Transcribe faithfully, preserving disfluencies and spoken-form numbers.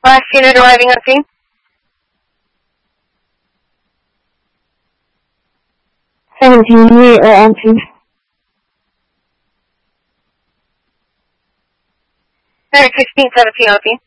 Last unit arriving on scene. seventeen, we are on scene. sixteen, seventeen on scene.